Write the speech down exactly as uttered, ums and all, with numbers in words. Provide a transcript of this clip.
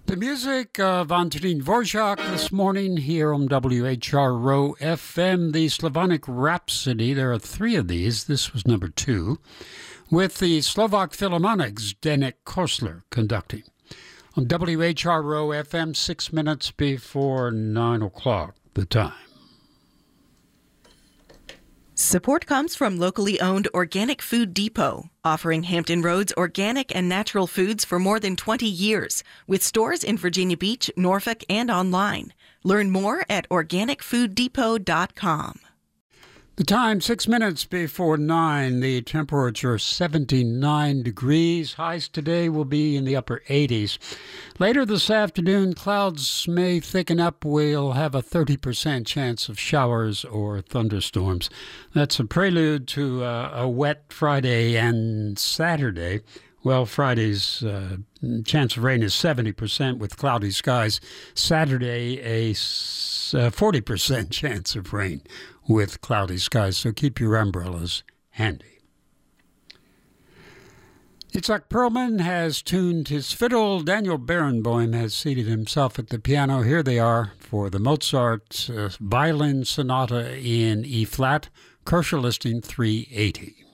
The music of Antonín Dvorak this morning here on W H R Row F M, the Slavonic Rhapsody. There are three of these. This was number two, with the Slovak Philharmonic's Zdeněk Kosler conducting. On W H R Row F M, six minutes before nine o'clock, the time. Support comes from locally owned Organic Food Depot, offering Hampton Roads organic and natural foods for more than twenty years, with stores in Virginia Beach, Norfolk, and online. Learn more at organic food depot dot com. The time, six minutes before nine. The temperature, seventy-nine degrees. Highs today will be in the upper eighties. Later this afternoon, clouds may thicken up. We'll have a thirty percent chance of showers or thunderstorms. That's a prelude to uh, a wet Friday and Saturday. Well, Friday's uh, chance of rain is seventy percent with cloudy skies. Saturday, a uh, forty percent chance of rain with cloudy skies, so keep your umbrellas handy. Itzhak Perlman has tuned his fiddle. Daniel Barenboim has seated himself at the piano. Here they are for the Mozart uh, Violin Sonata in E-flat, Kocher listing three eighty.